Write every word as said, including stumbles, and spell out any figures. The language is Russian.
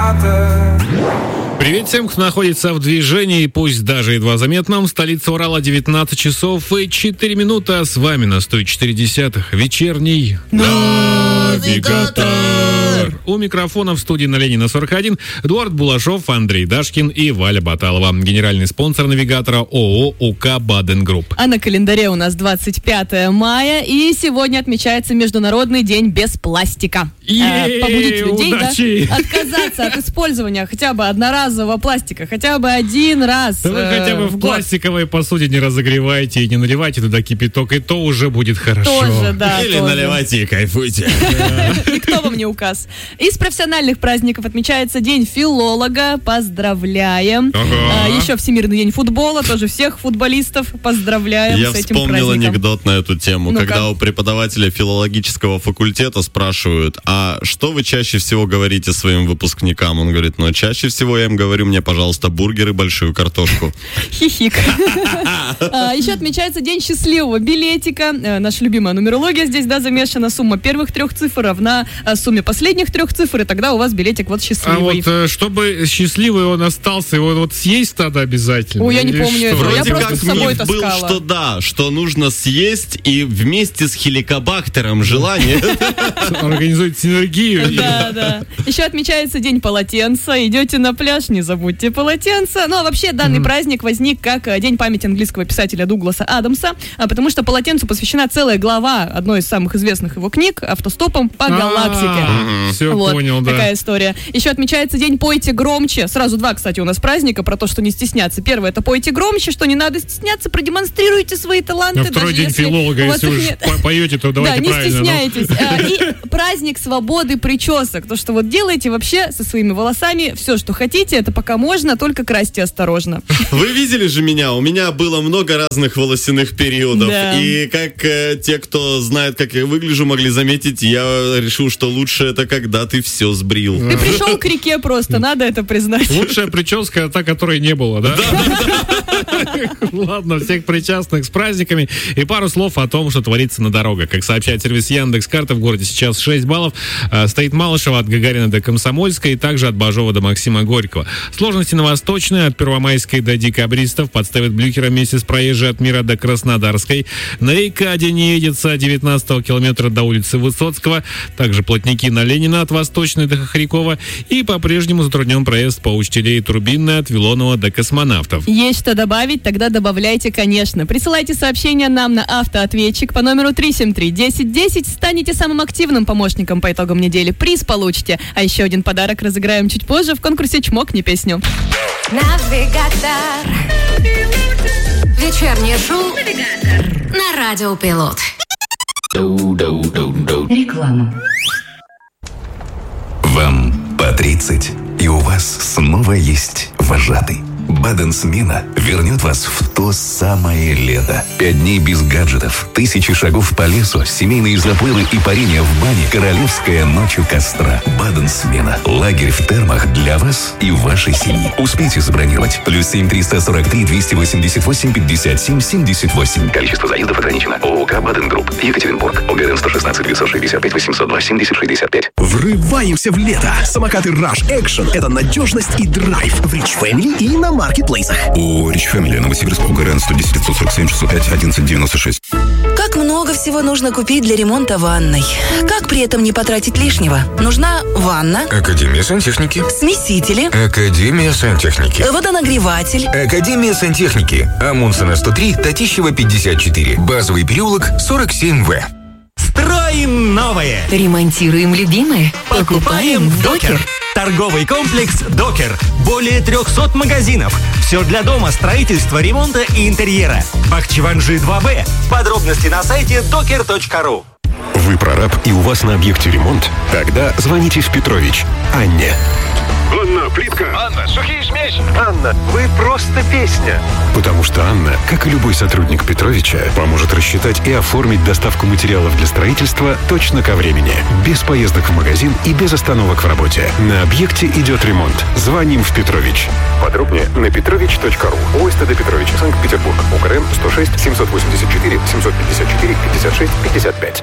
навигатор. Привет всем, кто находится в движении, пусть даже едва заметном. Столица Урала, девятнадцать часов и четыре минуты. С вами на сто четыре десятых вечерний навигатор. У микрофона в студии на Ленина сорок один Эдуард Булашов, Андрей Дашкин и Валя Баталова. Генеральный спонсор навигатора ООО УК «Баден Групп». А на календаре у нас двадцать пятое мая, и сегодня отмечается Международный день без пластика. Е-е-е, побудить людей, удачи! Да, отказаться от использования хотя бы одноразового пластика, хотя бы один раз. Да вы э, хотя бы в год. пластиковой посуде не разогревайте и не наливайте туда кипяток, и то уже будет хорошо. Тоже, да. Или тоже. наливайте и кайфуйте. Никто вам не указ. Из профессиональных праздников отмечается День филолога. Поздравляем. Ага. А, еще Всемирный день футбола. Тоже всех футболистов поздравляем Я с этим вспомнил праздником. анекдот на эту тему, Ну-ка. когда у преподавателя филологического факультета спрашивают, а что вы чаще всего говорите своим выпускникам? Он говорит, ну, чаще всего я им говорю, мне, пожалуйста, бургер и большую картошку. Хихик. А, Еще отмечается День счастливого билетика. Э, Наша любимая нумерология здесь, да, замешана. Сумма первых трех цифр равна а, сумме последних трех цифр, и тогда у вас билетик вот А счастливый. вот э, чтобы счастливый он остался, его вот съесть надо обязательно. Ой, я не Или помню что? этого. Я Вроде просто как с собой миф был, таскала. что да, что нужно съесть и вместе с хеликобактером желание. Организует синергию. Да, да. Еще отмечается День полотенца. Идете на пляж, не забудьте полотенца. Ну, а вообще данный праздник возник как э, День памяти английского писателя Дугласа Адамса, а, потому что полотенцу посвящена целая глава одной из самых известных его книг «Автостопом по галактике». Все, Вот, понял, да. такая история. Еще отмечается День «Пойте громче». Сразу два, кстати, у нас праздника про то, что не стесняться. Первое — это «Пойте громче», что не надо стесняться, продемонстрируйте свои таланты. На второй даже день если филолога, у вас если их уж нет. по- поете, то давайте Да, не правильно. ну. стесняйтесь. А, И праздник свободы причесок. То, что вот делаете вообще со своими волосами все, что хотите, это пока можно, только красьте осторожно. Вы видели же меня? У меня было много разных волосяных периодов. Да. И как э, те, кто знает, как я выгляжу, могли заметить, я решил, что лучше это когда ты все сбрил. Ты пришел к реке просто, надо это признать. Лучшая прическа, та, которой не было, да? Ладно, всех причастных с праздниками. И пару слов о том, что творится на дорогах. Как сообщает сервис Яндекс.Карта, в городе сейчас шесть баллов. А, Стоит Малышева от Гагарина до Комсомольской, и также от Бажова до Максима Горького. Сложности на Восточной, от Первомайской до Декабристов. Подставит Блюхера вместе с проезжей от Мира до Краснодарской. На Рейкаде не едется от девятнадцатого километра до улицы Высоцкого. Также плотники на Ленина от Восточной до Хохрякова. И по-прежнему затруднен проезд по Ущеле Турбинной от Вилонова до Космонавтов. Есть что добавить? Тогда добавляйте, конечно. Присылайте сообщения нам на автоответчик по номеру три семь три десять десять. Станете самым активным помощником по итогам недели. Приз получите. А еще один подарок разыграем чуть позже в конкурсе «Чмокни песню». Навигатор. Вечернее шоу на Радио Пилот. Реклама. Вам по тридцать, и у вас снова есть вожатый. Баден-смена вернет вас в то самое лето. Пять дней без гаджетов, тысячи шагов по лесу, семейные заплывы и парение в бане, королевская ночь у костра. Баден-смена. Лагерь в термах для вас и вашей семьи. Успейте забронировать. Плюс семь триста сорок три двести восемьдесят восемь пятьдесят семь семьдесят восемь. Количество заездов ограничено. ООК «Баден Групп». Екатеринбург. ОГРН сто шестнадцать девятьсот шестьдесят пять восемьсот два семьдесят шестьдесят пять. Врываемся в лето. Самокаты Rush Action – это надежность и драйв в Rich Family и на маркетплейсах. У Rich Family Новосибирск, ОГРН сто десять девятьсот сорок семь шестьсот пять одиннадцать девяносто шесть. Как много всего нужно купить для ремонта ванной. Как при этом не потратить лишнего? Нужна ванна, Академия сантехники. смесители, Академия сантехники. водонагреватель. Академия сантехники. Амундсена сто три, Татищева пятьдесят четыре. Базовый переулок сорок семь В. Строим новое. Ремонтируем любимое. Покупаем в Докер. Торговый комплекс «Докер». Более трехсот магазинов. Все для дома, строительства, ремонта и интерьера. Бахчеванжи два Б. Подробности на сайте докер точка ру. Вы прораб и у вас на объекте ремонт? Тогда звоните в Петрович Анне. Анна, плитка. Анна, сухие смеси. Анна, вы просто песня. Потому что Анна, как и любой сотрудник Петровича, поможет рассчитать и оформить доставку материалов для строительства точно ко времени. Без поездок в магазин и без остановок в работе. На объекте идет ремонт. Звоним в Петрович. Подробнее на петрович точка ру. ОСТД Петрович, Санкт-Петербург. УКРН сто шесть семьсот восемьдесят четыре семьсот пятьдесят четыре пятьдесят шесть пятьдесят пять.